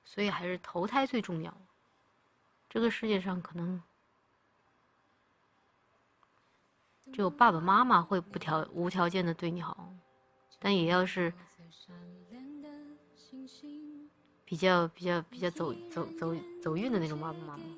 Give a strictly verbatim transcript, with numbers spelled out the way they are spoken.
所以还是投胎最重要。这个世界上可能只有爸爸妈妈会不条无条件的对你好，但也要是比较比较比较走走走走运的那种爸爸妈妈。